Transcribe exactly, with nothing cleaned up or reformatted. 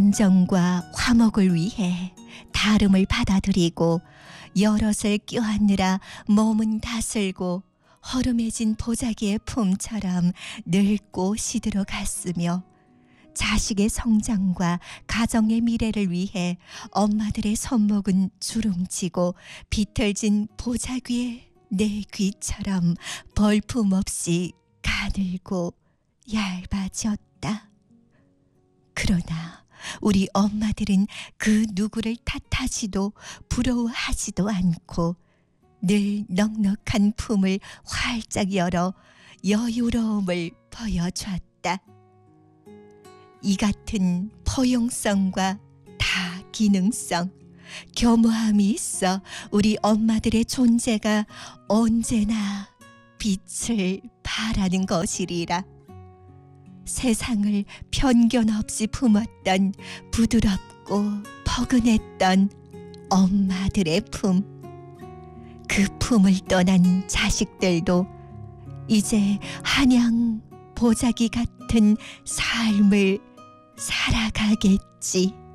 안정과 화목을 위해 다름을 받아들이고 여럿을 껴안느라 몸은 다슬고 허름해진 보자기의 품처럼 늙고 시들어 갔으며 자식의 성장과 가정의 미래를 위해 엄마들의 손목은 주름지고 비틀진 보자기의 내 귀처럼 볼품없이 가늘고 얇아졌다. 그러나 우리 엄마들은 그 누구를 탓하지도 부러워하지도 않고 늘 넉넉한 품을 활짝 열어 여유로움을 보여줬다. 이 같은 포용성과 다기능성, 교모함이 있어 우리 엄마들의 존재가 언제나 빛을 발하는 것이리라. 세상을 편견 없이 품었던 부드럽고 포근했던 엄마들의 품, 그 품을 떠난 자식들도 이제 한양 보자기 같은 삶을 살아가겠지.